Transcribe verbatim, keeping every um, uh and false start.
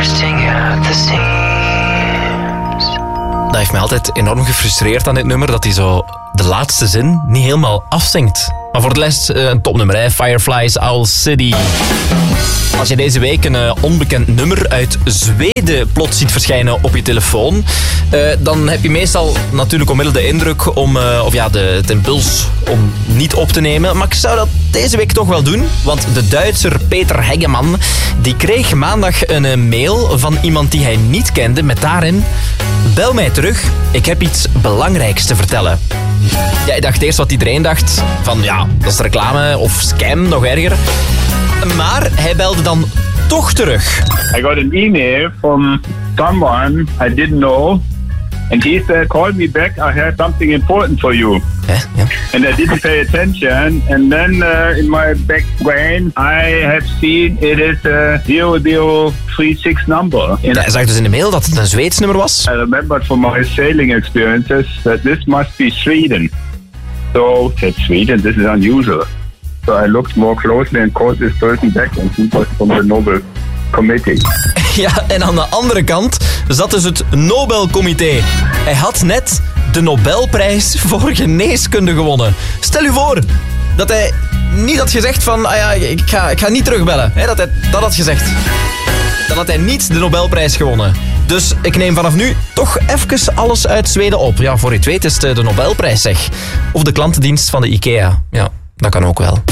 bursting at the seams. Dat heeft mij altijd enorm gefrustreerd aan dit nummer, dat hij zo de laatste zin niet helemaal afzingt. Maar voor de rest uh, een topnummer, hè? Fireflies, Owl City. Als je deze week een uh, onbekend nummer uit Zweden plots ziet verschijnen op je telefoon, uh, dan heb je meestal natuurlijk onmiddellijk de indruk om, uh, of ja, de, het impuls om niet op te nemen. Maar ik zou dat deze week toch wel doen, want de Duitser Peter Heggeman, die kreeg maandag een uh, mail van iemand die hij niet kende, met daarin: bel mij terug, ik heb iets belangrijks te vertellen. Ja, ik dacht eerst wat iedereen dacht, van ja, dat is reclame of scam, nog erger. Maar hij belde dan toch terug. I got an email from someone I didn't know. And he said, call me back, I have something important for you. Eh, ja. And I didn't pay attention. And then uh, in my back brain, I have seen it is a zero zero three six number. Ja, hij zag dus in de mail dat het een Zweeds nummer was. I remembered from my sailing experiences that this must be Sweden. So, it's Sweden, this is unusual. So I looked more closely and called this person back, and he was from the Nobel Committee. Ja, en aan de andere kant zat dus het Nobelcomité. Hij had net de Nobelprijs voor geneeskunde gewonnen. Stel u voor dat hij niet had gezegd van, ah ja, ik ga, ik ga niet terugbellen. He, dat hij dat had gezegd. Dan had hij niet de Nobelprijs gewonnen. Dus ik neem vanaf nu toch even alles uit Zweden op. Ja, voor je het weet is het de Nobelprijs, zeg. Of de klantendienst van de IKEA. Ja, dat kan ook wel.